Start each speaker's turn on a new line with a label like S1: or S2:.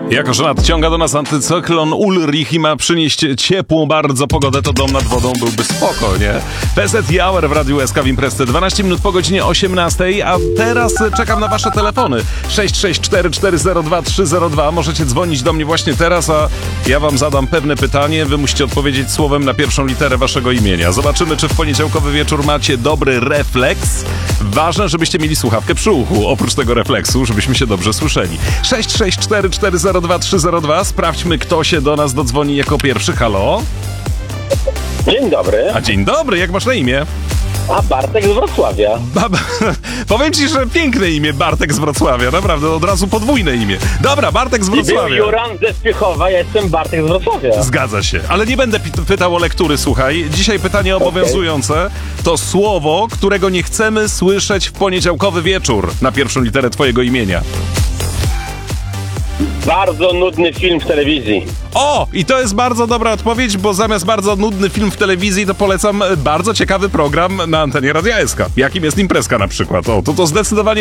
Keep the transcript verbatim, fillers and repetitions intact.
S1: Jako że nadciąga do nas antycyklon Ulrich i ma przynieść ciepłą bardzo pogodę, to dom nad wodą byłby spoko, nie? P S Z Hour w Radiu S K w Imprezce. dwanaście minut po godzinie osiemnastej, a teraz czekam na wasze telefony. sześć sześć cztery cztery zero dwa trzy zero dwa. Możecie dzwonić do mnie właśnie teraz, a ja wam zadam pewne pytanie. Wy musicie odpowiedzieć słowem na pierwszą literę waszego imienia. Zobaczymy, czy w poniedziałkowy wieczór macie dobry refleks. Ważne, żebyście mieli słuchawkę przy uchu, oprócz tego refleksu, żebyśmy się dobrze słyszeli. sześć sześć cztery cztery zero dwa trzy zero dwa. Sprawdźmy, kto się do nas dodzwoni jako pierwszy. Halo?
S2: Dzień dobry.
S1: A dzień dobry, jak masz na imię?
S2: A Bartek z Wrocławia.
S1: Ba- ba- Powiem ci, że piękne imię, Bartek z Wrocławia, naprawdę, od razu podwójne imię. Dobra, Bartek z
S2: I był
S1: Wrocławia.
S2: Juran ze Spiechowa, ja jestem Bartek z Wrocławia.
S1: Zgadza się, ale nie będę pi- pytał o lektury, słuchaj. Dzisiaj pytanie obowiązujące to słowo, którego nie chcemy słyszeć w poniedziałkowy wieczór na pierwszą literę twojego imienia.
S2: Bardzo nudny film w telewizji.
S1: O! I to jest bardzo dobra odpowiedź, bo zamiast bardzo nudny film w telewizji, to polecam bardzo ciekawy program na antenie Radia S K. Jakim jest Imprezka na przykład. O, to to zdecydowanie